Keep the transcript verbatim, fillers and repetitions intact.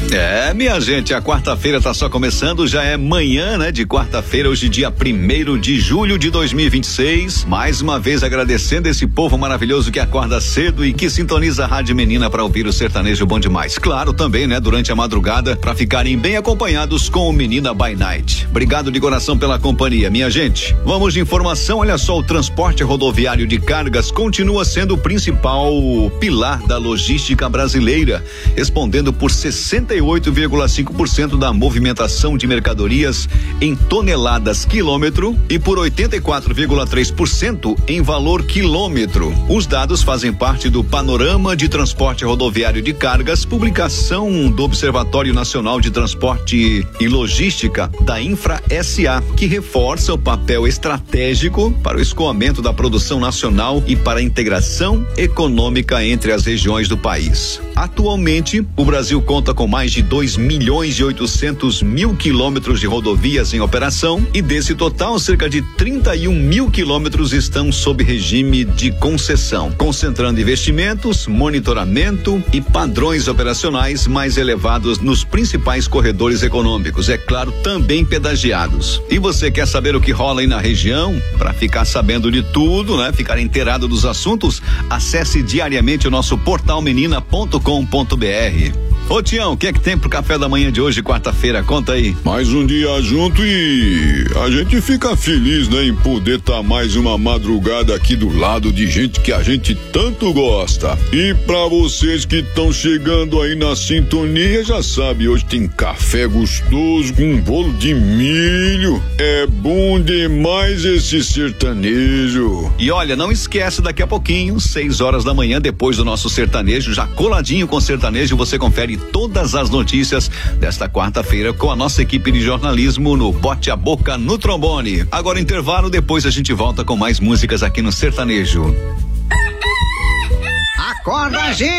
É, minha gente, a quarta-feira tá só começando, já é manhã, né? De quarta-feira, hoje dia primeiro de julho de dois mil e vinte e seis. Mais uma vez agradecendo esse povo maravilhoso que acorda cedo e que sintoniza a Rádio Menina para ouvir o sertanejo bom demais. Claro, também, né? Durante a madrugada, para ficarem bem acompanhados com o Menina by Night. Obrigado de coração pela companhia, minha gente. Vamos de informação, olha só, o transporte rodoviário de cargas continua sendo o principal pilar da logística brasileira, respondendo por sessenta e oito vírgula cinco por cento da movimentação de mercadorias em toneladas quilômetro e por oitenta e quatro vírgula três por cento em valor quilômetro. Os dados fazem parte do Panorama de Transporte Rodoviário de Cargas, publicação do Observatório Nacional de Transporte e Logística da Infra S A, que reforça o papel estratégico para o escoamento da produção nacional e para a integração econômica entre as regiões do país. Atualmente, o Brasil conta com mais de dois milhões e oitocentos mil quilômetros de rodovias em operação e desse total, cerca de trinta e um mil quilômetros estão sob regime de concessão, concentrando investimentos, monitoramento e padrões operacionais mais elevados nos principais corredores econômicos, é claro, também pedagiados. E você quer saber o que rola aí na região? Para ficar sabendo de tudo, né? Ficar inteirado dos assuntos, acesse diariamente o nosso portal menina ponto com ponto br. Ô Tião, o que é que tem pro café da manhã de hoje, quarta-feira? Conta aí. Mais um dia junto e a gente fica feliz, né, em poder estar tá mais uma madrugada aqui do lado de gente que a gente tanto gosta. E pra vocês que estão chegando aí na sintonia, já sabe, hoje tem café gostoso com um bolo de milho. É bom demais esse sertanejo. E olha, não esquece, daqui a pouquinho, seis horas da manhã, depois do nosso sertanejo, já coladinho com o sertanejo, você confere todas as notícias desta quarta-feira com a nossa equipe de jornalismo no Bote a Boca no Trombone. Agora intervalo, depois a gente volta com mais músicas aqui no sertanejo. Acorda, gente!